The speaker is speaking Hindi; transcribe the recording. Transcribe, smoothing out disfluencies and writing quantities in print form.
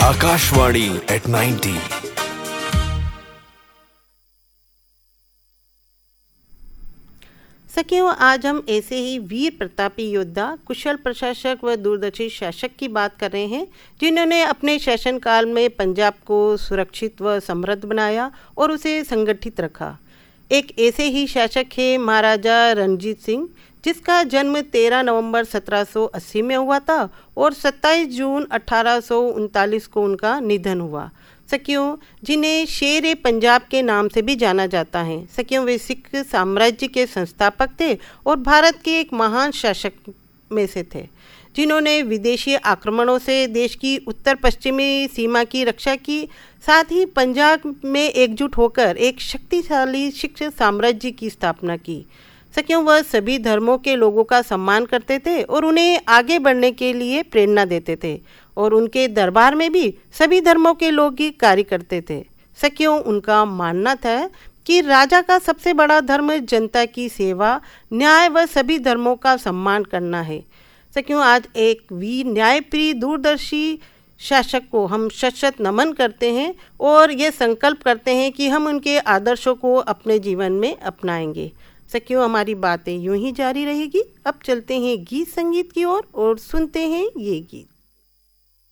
Akashvani at 90. सखियों, आज हम ऐसे ही वीर प्रतापी योद्धा, कुशल प्रशासक व दूरदर्शी शासक की बात कर रहे हैं, जिन्होंने अपने शासन काल में पंजाब को सुरक्षित व समृद्ध बनाया और उसे संगठित रखा। एक ऐसे ही शासक है महाराजा रणजीत सिंह, जिसका जन्म 13 नवंबर 1780 में हुआ था और 27 जून 1839 को उनका निधन हुआ। सखियों, जिन्हें शेर पंजाब के नाम से भी जाना जाता है। सखियों, वे सिख साम्राज्य के संस्थापक थे और भारत के एक महान शासक में से थे, जिन्होंने विदेशी आक्रमणों से देश की उत्तर पश्चिमी सीमा की रक्षा की, साथ ही पंजाब में एकजुट होकर एक शक्तिशाली सिख साम्राज्य की स्थापना की। सखियों, वह सभी धर्मों के लोगों का सम्मान करते थे और उन्हें आगे बढ़ने के लिए प्रेरणा देते थे, और उनके दरबार में भी सभी धर्मों के लोग ही कार्य करते थे। सखियों, उनका मानना था कि राजा का सबसे बड़ा धर्म जनता की सेवा, न्याय व सभी धर्मों का सम्मान करना है। सखियों, आज एक वीर न्यायप्रिय दूरदर्शी शासक को हम शत नमन करते हैं और ये संकल्प करते हैं कि हम उनके आदर्शों को अपने जीवन में अपनाएंगे। सखियों, हमारी बातें यूं ही जारी रहेगी। अब चलते हैं गीत संगीत की ओर और सुनते हैं ये गीत।